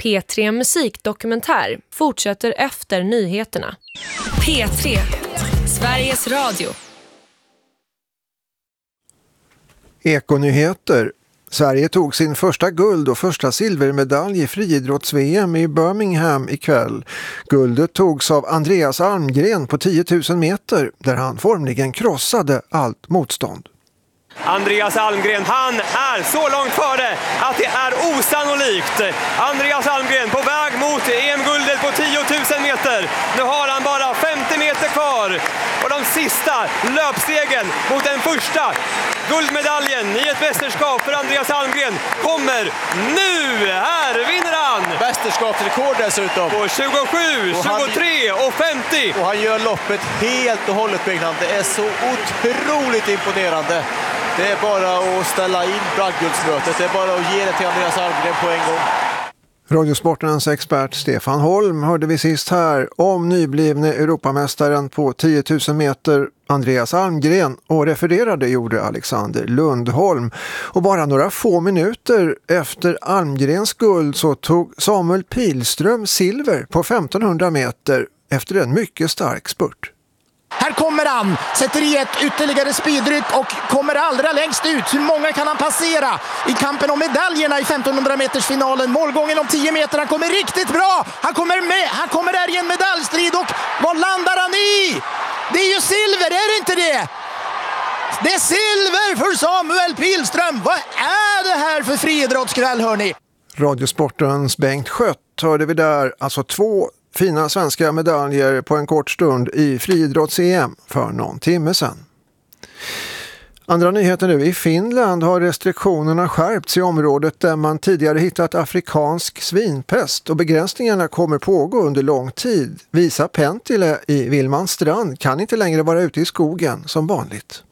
P3 Musikdokumentär fortsätter efter nyheterna. P3, Sveriges Radio. Ekonyheter. Sverige tog sin första guld- och första silvermedalj i friidrotts-VM i Birmingham ikväll. Guldet togs av Andreas Almgren på 10 000 meter där han formligen krossade allt motstånd. Andreas Almgren, han är så långt före att det är osannolikt. Andreas Almgren på väg mot EM-guldet på 10 000 meter. Nu har han bara 50 meter kvar. Och de sista löpstegen mot den första guldmedaljen i ett mästerskap för Andreas Almgren kommer nu. Här vinner han! Mästerskapsrekord dessutom. På 27, 23 och 50. Och han gör loppet helt och hållet, Bengtsson. Det är så otroligt imponerande. Det är bara att ställa in bragdguldsmötet. Det är bara att ge det till Andreas Almgren på en gång. Radiosportens expert Stefan Holm hörde vi sist här om nyblivne Europamästaren på 10 000 meter Andreas Almgren och refererade gjorde Alexander Lundholm. Och bara några få minuter efter Almgrens guld så tog Samuel Pilström silver på 1500 meter efter en mycket stark spurt. Här kommer han, sätter i ett ytterligare speedryck och kommer allra längst ut. Hur många kan han passera i kampen om medaljerna i 1500 meters finalen? Målgången om 10 meter, han kommer riktigt bra. Han kommer med, han kommer där i en medaljstrid och vad landar han i? Det är ju silver, är det inte det? Det är silver för Samuel Pilström. Vad är det här för friidrottskväll, hörni? Radiosportens Bengt Schött hörde vi där, alltså 2 fina svenska medaljer på en kort stund i friidrotts-EM för någon timme sedan. Andra nyheter nu. I Finland har restriktionerna skärpts i området där man tidigare hittat afrikansk svinpest och begränsningarna kommer pågå under lång tid. Visa Pentile i Vilmanstrand kan inte längre vara ute i skogen som vanligt.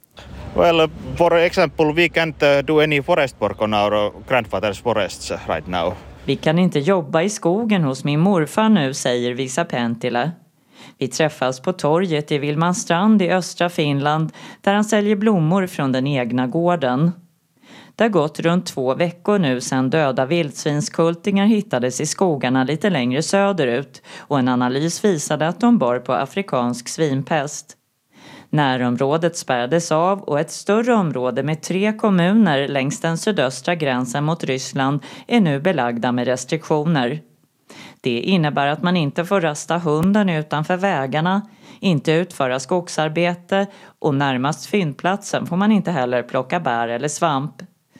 Well, for example, we can't do any forest work on our grandfather's forests right now. Vi kan inte jobba i skogen hos min morfar nu, säger Visa Pentila. Vi träffas på torget i Vilmanstrand i östra Finland där han säljer blommor från den egna gården. Det har gått runt 2 veckor nu sedan döda vildsvinskultingar hittades i skogarna lite längre söderut och en analys visade att de bar på afrikansk svinpest. Närområdet spärrades av och ett större område med 3 kommuner längs den sydöstra gränsen mot Ryssland är nu belagda med restriktioner. Det innebär att man inte får rasta hunden utanför vägarna, inte utföra skogsarbete och närmast fyndplatsen får man inte heller plocka bär eller svamp.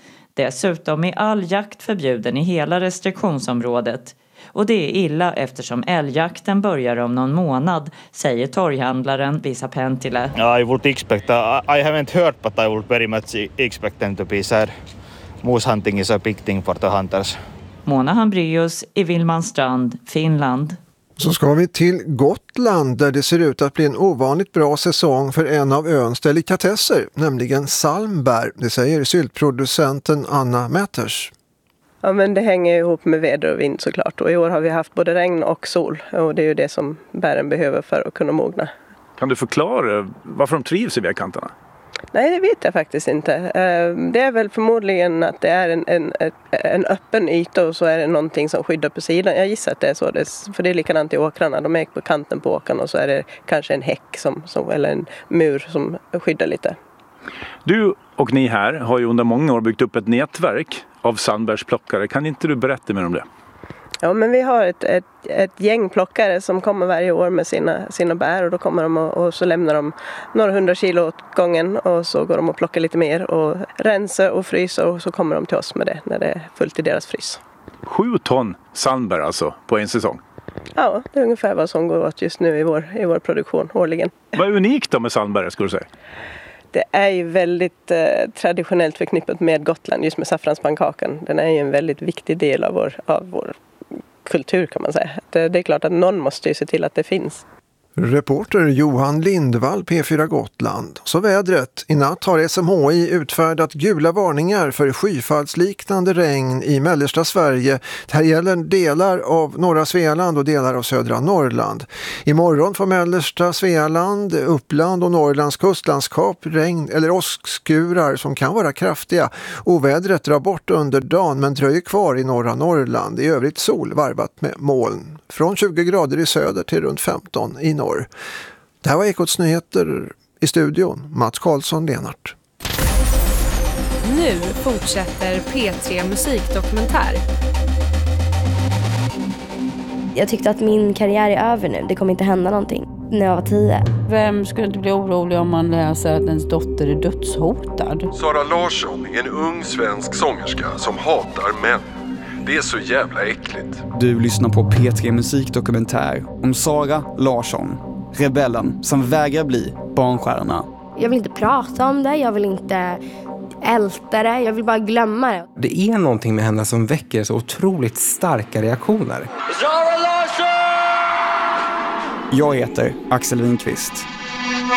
Dessutom är all jakt förbjuden i hela restriktionsområdet. Och det är illa eftersom älgjakten börjar om någon månad, säger torghandlaren Visa Pentile. I would expect, I haven't heard but I would very much expect them to be sad. Moose hunting is a big thing for the hunters. Mona Hambrius i Vilmanstrand, Finland. Så ska vi till Gotland där det ser ut att bli en ovanligt bra säsong för en av öns delikatesser, nämligen salmbär. Det säger syltproducenten Anna Mäters. Ja, men det hänger ihop med väder och vind såklart. Och i år har vi haft både regn och sol. Och det är ju det som bären behöver för att kunna mogna. Kan du förklara varför de trivs i vägkanterna? Nej, det vet jag faktiskt inte. Det är väl förmodligen att det är en öppen yta och så är det någonting som skyddar på sidan. Jag gissar att det är så. För det är likadant i åkrarna. De är på kanten på åkrarna och så är det kanske en häck eller en mur som skyddar lite. Du och ni här har ju under många år byggt upp ett nätverk av sandbärsplockare. Kan inte du berätta mer om det? Ja, men vi har ett gäng plockare som kommer varje år med sina bär och då kommer de och så lämnar de några 100 kilo åt gången och så går de och plockar lite mer och rensar och fryser och så kommer de till oss med det när det är fullt i deras frys. 7 ton sandbär alltså på en säsong? Ja, det är ungefär vad som går åt just nu i vår produktion årligen. Vad är unikt då med sandbär skulle du säga? Det är ju väldigt traditionellt förknippat med Gotland, just med saffranspannkakan. Den är ju en väldigt viktig del av vår kultur kan man säga. Det är klart att någon måste ju se till att det finns. Reporter Johan Lindvall, P4 Gotland. Så vädret. I natt har SMHI utfärdat gula varningar för skyfallsliknande regn i mellersta Sverige. Det här gäller delar av norra Svealand och delar av södra Norrland. Imorgon får mellersta Svealand, Uppland och Norrlands kustlandskap regn eller åskskurar som kan vara kraftiga. Ovädret drar bort under dagen men dröjer kvar i norra Norrland. I övrigt sol varvat med moln. Från 20 grader i söder till runt 15 i norr. Det här var Ekots nyheter i studion. Mats Karlsson, Lenart. Nu fortsätter P3 Musikdokumentär. Jag tyckte att min karriär är över nu. Det kommer inte hända någonting när jag var 10. Vem skulle inte bli orolig om man läser att ens dotter är dödshotad? Sara Larsson är en ung svensk sångerska som hatar män. Det är så jävla äckligt. Du lyssnar på P3 Musikdokumentär om Sara Larsson, rebellen som vägrar bli barnstjärna. Jag vill inte prata om det, jag vill inte älta det, jag vill bara glömma det. Det är någonting med henne som väcker så otroligt starka reaktioner. Jag heter Axel Winqvist.